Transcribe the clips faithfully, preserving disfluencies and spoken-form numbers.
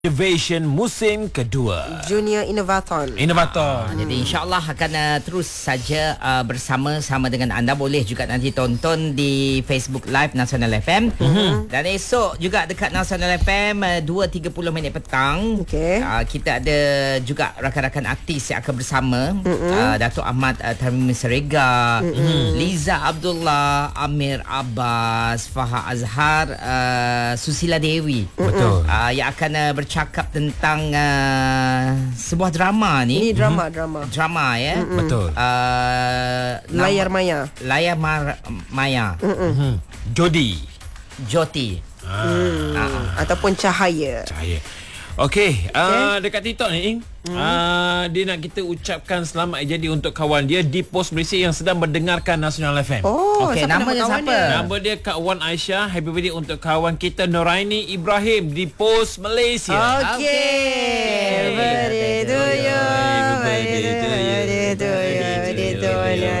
Innovation musim kedua Junior Innovathon. Innovator. Ha, jadi insyaAllah akan uh, terus saja uh, bersama-sama dengan anda. Boleh juga nanti tonton di Facebook Live Nasional F M. Mm-hmm. Dan esok juga dekat Nasional F M uh, dua tiga puluh minit petang. Okay. Uh, kita ada juga rakan-rakan artis yang akan bersama. Mm-hmm. uh, Datuk Ahmad uh, Tarmizi Serega, mm-hmm. Liza Abdullah, Amir Abbas, Faha Azhar, uh, Susila Dewi. Betul. Uh, yang akan uh, bercakap tentang uh, sebuah drama ni. Ini drama, mm-hmm. drama. Drama ya. Mm-hmm. Betul. Uh, Layar nama, Maya. Layar Mar- Maya. Mm-hmm. Jodi. Joti. Ah. Hmm. Uh-uh. Ataupun Cahaya. Cahaya. Okey, okay. uh, dekat TikTok ni Ing, hmm. uh, dia nak kita ucapkan selamat jadi untuk kawan dia di Pos Malaysia yang sedang mendengarkan Nasional F M. Oh, okey, nama dia siapa? Dia? Nama dia Kak Wan Aisyah. Happy birthday untuk kawan kita Noraini Ibrahim di Pos Malaysia. Okey. Okay. Birthday to you. Birthday to you. Birthday to you. Birthday to you.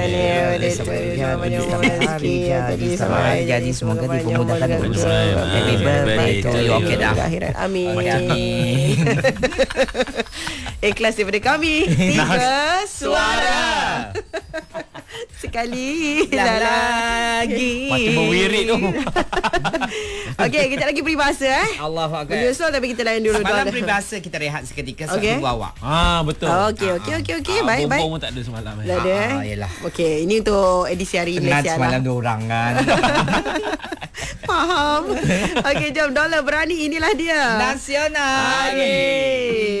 Jadi semoga dipermudahkan untuk happy birthday to you. Okey dah. Amin. Amin. Ikhlas daripada kami. Tiga suara. Sekali Dah lagi. Macam berwirid tu. Okey, kejap lagi peribahasa eh. Allahu akbar. Menyusul tapi kita layan dulu. Semalam peribahasa kita rehat seketika sebab okay. tunggu awak. Ah, betul. Okey, okey, okey, okey. Ah, Baik, baik. Bombong pun tak ada semalam. Tak ada eh. Ah, yelah. Okey, ini untuk edisi hari Penat Malaysia semalam lah. dua orang kan. Faham. Okey, jom Dollar berani, inilah dia. Nasional. Okey.